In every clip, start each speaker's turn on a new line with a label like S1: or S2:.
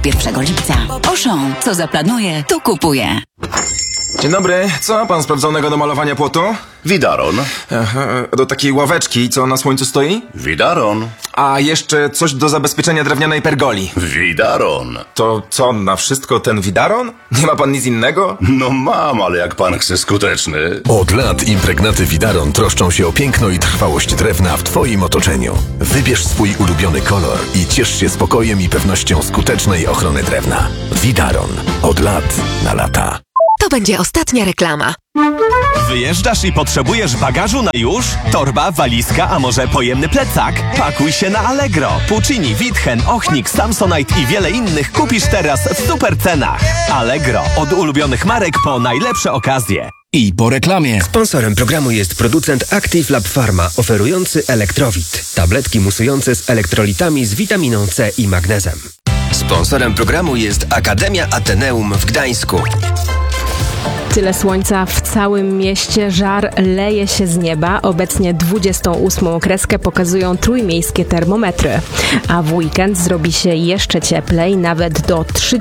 S1: 1 lipca. Auchan, co zaplanuje, to kupuje.
S2: Dzień dobry, co pan sprawdzonego do malowania płotu?
S3: Widaron.
S2: Do takiej ławeczki, co na słońcu stoi?
S3: Widaron.
S2: A jeszcze coś do zabezpieczenia drewnianej pergoli.
S3: Widaron.
S2: To co, na wszystko ten widaron? Nie ma pan nic innego?
S3: No mam, ale jak pan chce skuteczny.
S4: Od lat impregnaty Widaron troszczą się o piękno i trwałość drewna w twoim otoczeniu. Wybierz swój ulubiony kolor i ciesz się spokojem i pewnością skutecznej ochrony drewna. Widaron. Od lat na lata.
S5: To będzie ostatnia reklama.
S6: Wyjeżdżasz i potrzebujesz bagażu na już? Torba, walizka, a może pojemny plecak? Pakuj się na Allegro. Puccini, Witchen, Ochnik, Samsonite i wiele innych kupisz teraz w super cenach. Allegro. Od ulubionych marek po najlepsze okazje.
S7: I po reklamie.
S8: Sponsorem programu jest producent Active Lab Pharma, oferujący Elektrowit. Tabletki musujące z elektrolitami z witaminą C i magnezem. Sponsorem programu jest Akademia Ateneum w Gdańsku.
S9: Tyle słońca w całym mieście, żar leje się z nieba. Obecnie 28. kreskę pokazują trójmiejskie termometry. A w weekend zrobi się jeszcze cieplej, nawet do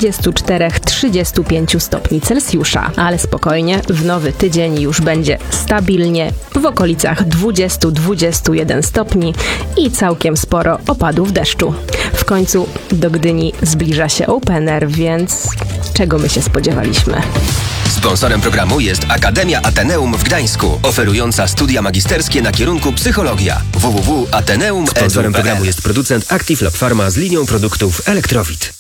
S9: 34-35 stopni Celsjusza. Ale spokojnie, w nowy tydzień już będzie stabilnie w okolicach 20-21 stopni i całkiem sporo opadów deszczu. W końcu do Gdyni zbliża się Open Air, więc czego my się spodziewaliśmy?
S8: Sponsorem programu jest Akademia Ateneum w Gdańsku, oferująca studia magisterskie na kierunku psychologia. www.ateneum.edu. Sponsorem programu jest producent Active Lab Pharma z linią produktów Elektrowit.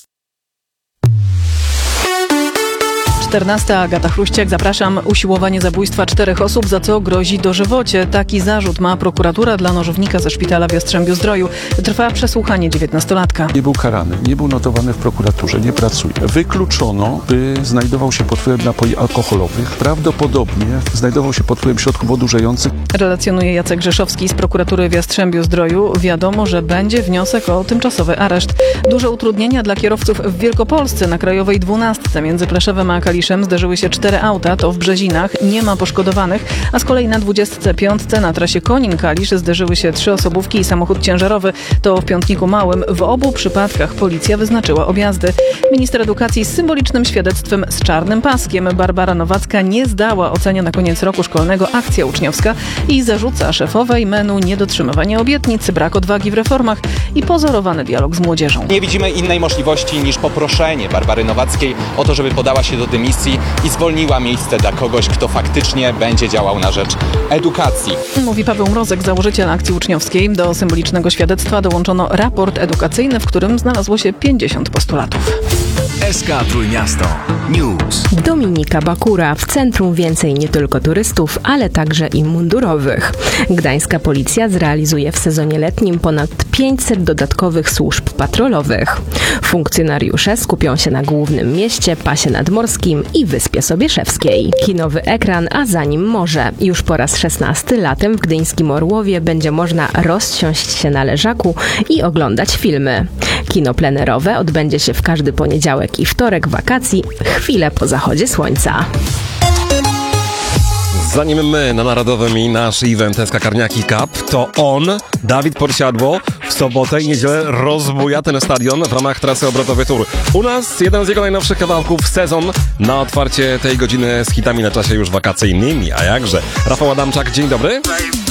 S10: 14. Agata Chruściak, zapraszam. Usiłowanie zabójstwa 4 osób, za co grozi dożywocie. Taki zarzut ma prokuratura dla nożownika ze szpitala w Jastrzębiu-Zdroju. Trwa przesłuchanie 19-latka.
S11: Nie był karany, nie był notowany w prokuraturze, nie pracuje. Wykluczono, by znajdował się pod wpływem napoi alkoholowych. Prawdopodobnie znajdował się pod wpływem środków odurzających.
S10: Relacjonuje Jacek Grzeszowski z prokuratury w Jastrzębiu-Zdroju. Wiadomo, że będzie wniosek o tymczasowy areszt. Duże utrudnienia dla kierowców w Wielkopolsce. Na Krajowej 12 między Pleszewem a Kaliszem zderzyły się 4 auta, to w Brzezinach, nie ma poszkodowanych, a z kolei na 25 na trasie Konin-Kalisz zderzyły się 3 osobówki i samochód ciężarowy, to w Piątniku Małym. W obu przypadkach policja wyznaczyła objazdy. Minister edukacji z symbolicznym świadectwem z czarnym paskiem. Barbara Nowacka nie zdała, ocenia na koniec roku szkolnego akcja uczniowska i zarzuca szefowej MEN-u niedotrzymywanie obietnic, brak odwagi w reformach i pozorowany dialog z młodzieżą.
S12: Nie widzimy innej możliwości niż poproszenie Barbary Nowackiej o to, żeby podała się do dymisji i zwolniła miejsce dla kogoś, kto faktycznie będzie działał na rzecz edukacji.
S10: Mówi Paweł Mrozek, założyciel akcji uczniowskiej. Do symbolicznego świadectwa dołączono raport edukacyjny, w którym znalazło się 50 postulatów.
S7: SK Trójmiasto News.
S9: Dominika Bakura. W centrum więcej nie tylko turystów, ale także i mundurowych. Gdańska policja zrealizuje w sezonie letnim ponad 500 dodatkowych służb patrolowych. Funkcjonariusze skupią się na głównym mieście, pasie nadmorskim i Wyspie Sobieszewskiej. Kinowy ekran, a za nim morze. Już po raz 16 latem w gdyńskim Orłowie będzie można rozsiąść się na leżaku i oglądać filmy. Kino plenerowe odbędzie się w każdy poniedziałek i wtorek wakacji, chwilę po zachodzie słońca.
S13: Zanim my na Narodowym i nasz event SK Karniaki Cup, to on, Dawid Podsiadło, w sobotę i niedzielę rozbuja ten stadion w ramach trasy obrotowej Tour. U nas jeden z jego najnowszych kawałków, Sezon, na otwarcie tej godziny z hitami na czasie już wakacyjnymi, a jakże. Rafał Adamczak, dzień dobry.